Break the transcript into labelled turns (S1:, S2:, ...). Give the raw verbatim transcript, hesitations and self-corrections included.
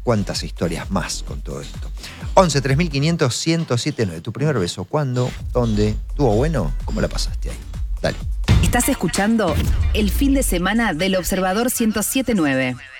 S1: cuántas historias más con todo esto. once tres mil quinientos ciento siete nueve. Tu primer beso, ¿cuándo? ¿Dónde? ¿Estuvo bueno? ¿Cómo la pasaste ahí? Dale.
S2: Estás escuchando El Fin de Semana del Observador ciento siete punto nueve.